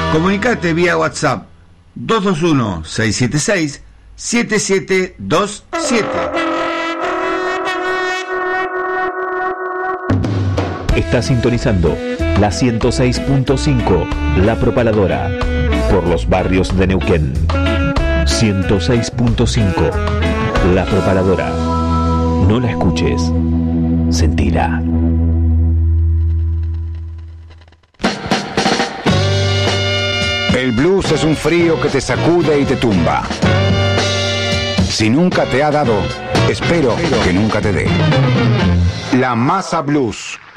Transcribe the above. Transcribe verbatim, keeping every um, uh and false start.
Comunicate vía WhatsApp dos dos uno, seis siete seis, siete siete dos siete. Está sintonizando la ciento seis punto cinco, La Propaladora, por los barrios de Neuquén. ciento seis punto cinco, La Propaladora. No la escuches, sentila. El blues es un frío que te sacude y te tumba. Si nunca te ha dado, espero que nunca te dé. La Masa Blues.